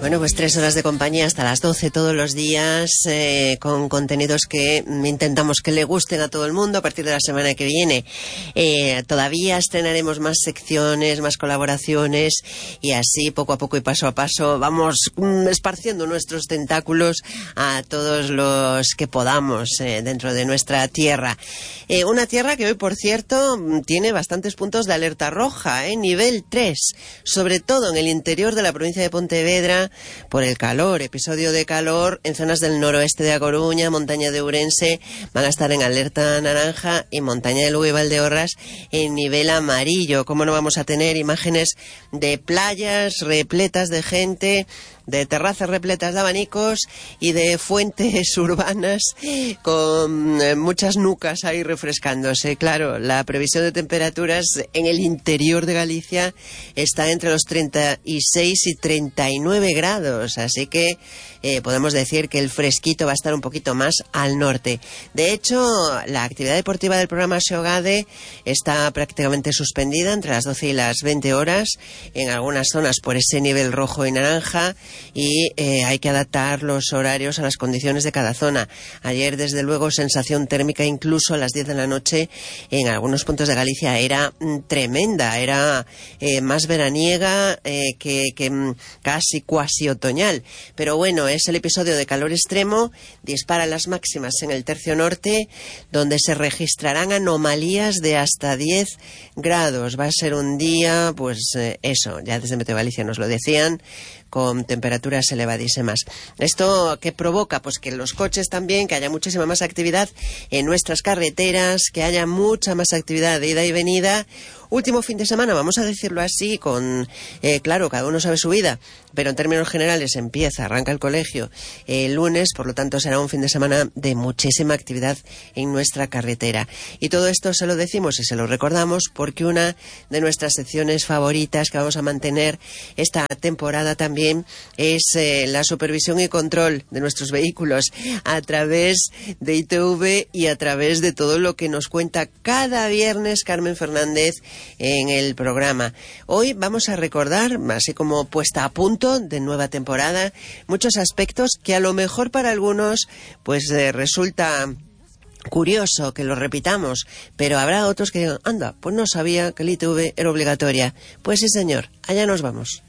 Bueno, pues 3 horas de compañía hasta las 12 todos los días, con contenidos que intentamos que le gusten a todo el mundo. A partir de la semana que viene todavía estrenaremos más secciones, más colaboraciones, y así poco a poco y paso a paso vamos esparciendo nuestros tentáculos a todos los que podamos dentro de nuestra tierra. Una tierra que hoy, por cierto, tiene bastantes puntos de alerta roja, nivel 3, sobre todo en el interior de la provincia de Pontevedra, por el calor, episodio de calor en zonas del noroeste de A Coruña, montaña de Ourense, van a estar en alerta naranja, y montaña de Lugo y Valdeorras en nivel amarillo. ¿Cómo no vamos a tener imágenes de playas repletas de gente, de terrazas repletas de abanicos y de fuentes urbanas con muchas nucas ahí refrescándose? Claro, la previsión de temperaturas en el interior de Galicia está entre los 36 y 39 grados, así que podemos decir que el fresquito va a estar un poquito más al norte. De hecho, la actividad deportiva del programa Xogade está prácticamente suspendida entre las 12 y las 20 horas en algunas zonas por ese nivel rojo y naranja, y hay que adaptar los horarios a las condiciones de cada zona. Ayer, desde luego, sensación térmica incluso a las 10 de la noche en algunos puntos de Galicia era tremenda, era más veraniega que casi cuasi otoñal. Pero bueno, es el episodio de calor extremo, dispara las máximas en el tercio norte, donde se registrarán anomalías de hasta 10 grados. Va a ser un día, pues eso, ya desde Meteo Galicia nos lo decían, con temperaturas elevadísimas. ¿Esto qué provoca? Pues que los coches también, que haya muchísima más actividad en nuestras carreteras, que haya mucha más actividad de ida y venida. Último fin de semana, vamos a decirlo así, con, claro, cada uno sabe su vida, pero en términos generales arranca el colegio el lunes, por lo tanto será un fin de semana de muchísima actividad en nuestra carretera. Y todo esto se lo decimos y se lo recordamos porque una de nuestras secciones favoritas que vamos a mantener esta temporada también es la supervisión y control de nuestros vehículos a través de ITV y a través de todo lo que nos cuenta cada viernes Carmen Fernández en el programa. Hoy vamos a recordar, así como puesta a punto de nueva temporada, muchos aspectos que a lo mejor para algunos pues resulta curioso que lo repitamos, pero habrá otros que digan, anda, pues no sabía que el ITV era obligatoria. Pues sí, señor, allá nos vamos.